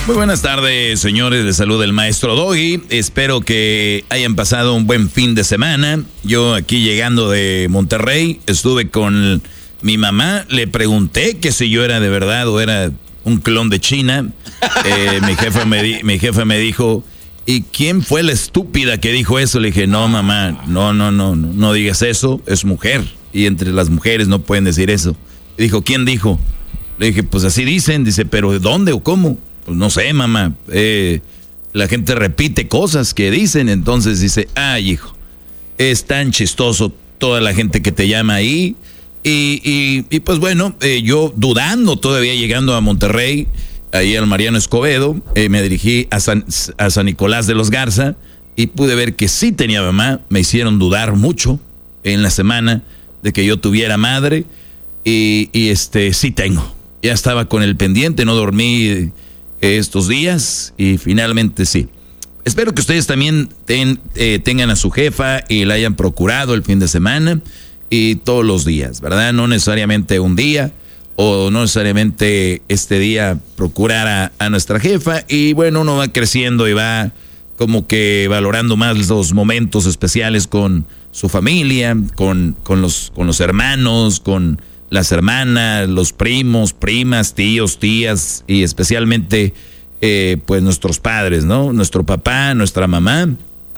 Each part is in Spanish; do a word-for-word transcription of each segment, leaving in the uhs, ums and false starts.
Muy buenas tardes, señores. Les saluda el maestro Doggy. Espero que hayan pasado un buen fin de semana. Yo aquí llegando de Monterrey, estuve con mi mamá. Le pregunté que si yo era de verdad o era un clon de China. Eh, mi jefa me di- mi jefa me dijo, ¿y quién fue la estúpida que dijo eso? Le dije, no, mamá, no, no, no, no, no digas eso. Es mujer. Y entre las mujeres no pueden decir eso. Y dijo, ¿quién dijo? Le dije, pues así dicen. Dice, ¿pero de dónde o cómo? Pues no sé, mamá. Eh, la gente repite cosas que dicen. Entonces dice, ay, hijo, es tan chistoso toda la gente que te llama ahí. Y, y, y pues bueno, eh, yo dudando todavía llegando a Monterrey, ahí al Mariano Escobedo, eh, me dirigí a San, a San Nicolás de los Garza y pude ver que sí tenía mamá. Me hicieron dudar mucho en la semana de que yo tuviera madre. Y, y este, sí tengo. Ya estaba con el pendiente, no dormí estos días y finalmente sí. Espero que ustedes también ten, eh, tengan a su jefa y la hayan procurado el fin de semana y todos los días, ¿verdad? No necesariamente un día o no necesariamente este día procurar a, a nuestra jefa. Y bueno, uno va creciendo y va como que valorando más los momentos especiales con su familia, con, con, los, con los hermanos, con las hermanas, los primos, primas, tíos, tías y especialmente eh, pues nuestros padres, ¿no? Nuestro papá, nuestra mamá.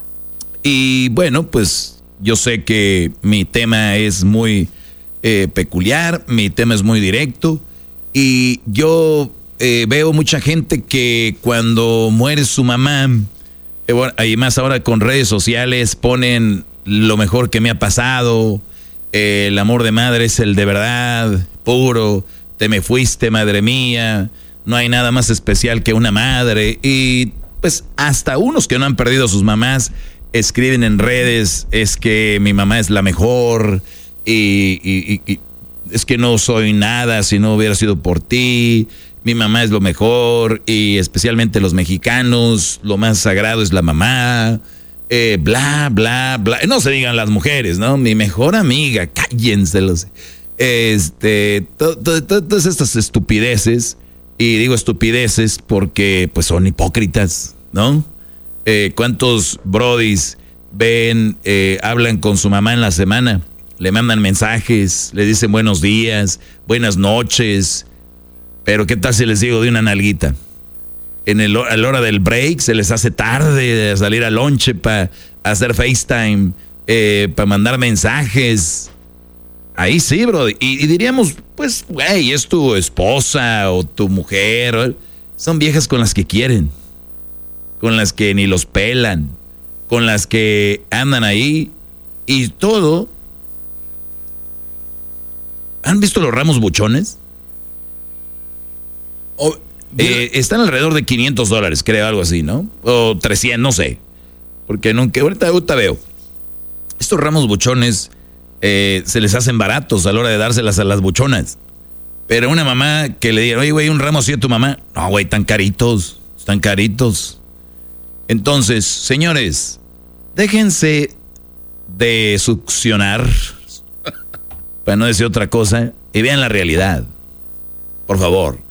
Y bueno, pues yo sé que mi tema es muy eh, peculiar, mi tema es muy directo y yo eh, veo mucha gente que cuando muere su mamá, eh, bueno, y más ahora con redes sociales ponen lo mejor que me ha pasado. Eh, el amor de madre es el de verdad, puro, te me fuiste, madre mía, no hay nada más especial que una madre. Y pues hasta unos que no han perdido a sus mamás escriben en redes, es que mi mamá es la mejor y, y, y, y es que no soy nada si no hubiera sido por ti, mi mamá es lo mejor y especialmente los mexicanos, lo más sagrado es la mamá. Eh, bla, bla, bla. No se digan las mujeres, ¿no? Mi mejor amiga, cállense los. Este, to, to, to, todas estas estupideces, y digo estupideces porque pues son hipócritas, ¿no? Eh, ¿Cuántos brodis ven, eh, hablan con su mamá en la semana? Le mandan mensajes, le dicen buenos días, buenas noches, pero ¿qué tal si les digo de una nalguita? En el, a la hora del break se les hace tarde de salir al lonche para hacer FaceTime, eh, para mandar mensajes. Ahí sí, bro. Y, y diríamos, pues, güey, es tu esposa o tu mujer. Son viejas con las que quieren, con las que ni los pelan, con las que andan ahí y todo. ¿Han visto los ramos buchones? O... Eh, están alrededor de quinientos dólares, creo, algo así, ¿no? O trescientos, no sé. Porque nunca, ahorita, ahorita veo. Estos ramos buchones eh, se les hacen baratos a la hora de dárselas a las buchonas. Pero una mamá que le diga, oye, güey, un ramo así a tu mamá. No, güey, tan caritos, están caritos. Entonces, señores, déjense de succionar, para no decir otra cosa, y vean la realidad. Por favor.